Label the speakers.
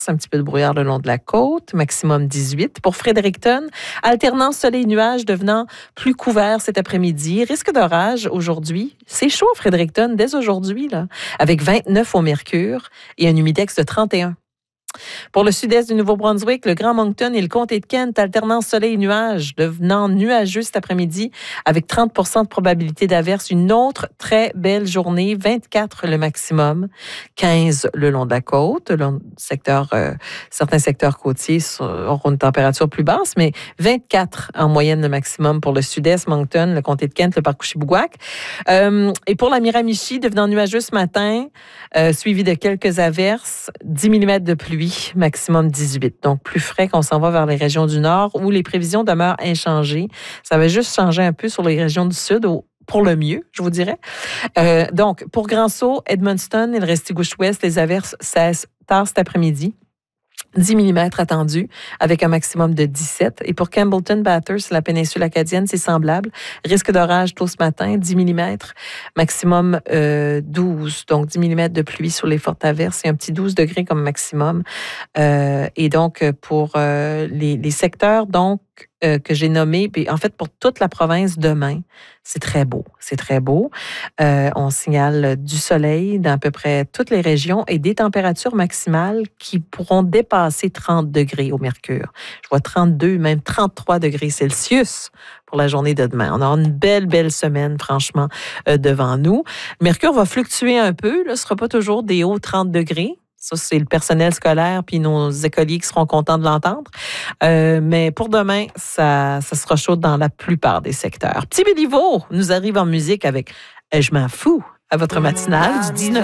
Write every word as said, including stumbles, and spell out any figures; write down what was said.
Speaker 1: Un petit peu de brouillard le long de la côte, maximum dix-huit. Pour Fredericton, alternance soleil-nuage devenant plus couvert cet après-midi. Risque d'orage aujourd'hui. C'est chaud à Fredericton dès aujourd'hui, là, avec vingt-neuf au mercure et un humidex de trente et un. Pour le sud-est du Nouveau-Brunswick, le Grand Moncton et le comté de Kent, alternance soleil-nuage, devenant nuageux cet après-midi avec trente pour cent de probabilité d'averse. Une autre très belle journée, vingt-quatre le maximum, quinze le long de la côte. Le long du secteur, euh, certains secteurs côtiers auront une température plus basse, mais vingt-quatre en moyenne le maximum pour le sud-est, Moncton, le comté de Kent, le parc Couchibougouac. Euh, et pour la Miramichi, devenant nuageux ce matin, euh, suivi de quelques averses, dix millimètres de pluie. Maximum dix-huit. Donc, plus frais qu'on s'en va vers les régions du nord où les prévisions demeurent inchangées. Ça va juste changer un peu sur les régions du sud au, pour le mieux, je vous dirais. Euh, donc, pour Grand-Sault, Edmundston et le Restigouche-Ouest, les averses cessent tard cet après-midi. dix millimètres attendus avec un maximum de dix-sept. Et pour Campbellton, Bathurst, la péninsule acadienne, c'est semblable. Risque d'orage tôt ce matin, dix millimètres, maximum euh, douze. Donc, dix millimètres de pluie sur les fortes averses et un petit douze degrés comme maximum. Euh, et donc, pour euh, les, les secteurs, donc, Euh, que j'ai nommé, puis en fait, pour toute la province, demain, c'est très beau. C'est très beau. Euh, on signale du soleil dans à peu près toutes les régions et des températures maximales qui pourront dépasser trente degrés au mercure. Je vois trente-deux, même trente-trois degrés Celsius pour la journée de demain. On aura une belle, belle semaine, franchement, euh, devant nous. Le mercure va fluctuer un peu. Là, ce ne sera pas toujours des hauts trente degrés. Ça, c'est le personnel scolaire puis nos écoliers qui seront contents de l'entendre. Euh, mais pour demain, ça, ça sera chaud dans la plupart des secteurs. Petit Béliveau nous arrive en musique avec « Je m'en fous » à votre matinale du dix-neuf